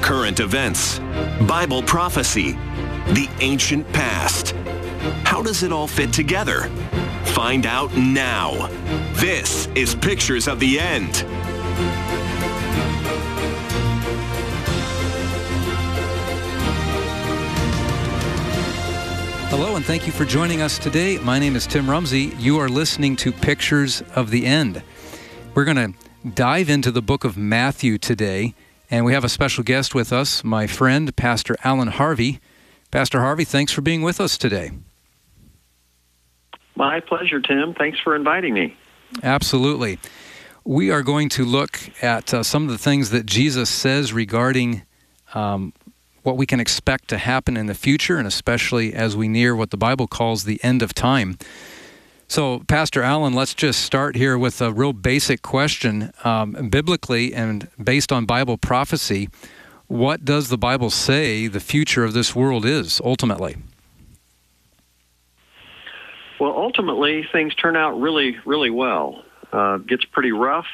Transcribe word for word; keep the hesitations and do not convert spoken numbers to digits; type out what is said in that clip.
current events, Bible prophecy, the ancient past. How does it all fit together? Find out now. This is Pictures of the End. Hello, and thank you for joining us today. My name is Tim Rumsey. You are listening to Pictures of the End. We're going to dive into the book of Matthew today, and we have a special guest with us, my friend, Pastor Alan Harvey. Pastor Harvey, thanks for being with us today. My pleasure, Tim. Thanks for inviting me. Absolutely. We are going to look at uh, some of the things that Jesus says regarding um, what we can expect to happen in the future, and especially as we near what the Bible calls the end of time. So, Pastor Alan, let's just start here with a real basic question. Um, biblically and based on Bible prophecy, what does the Bible say the future of this world is, ultimately? Well, ultimately, things turn out really, really well. Uh, it gets pretty rough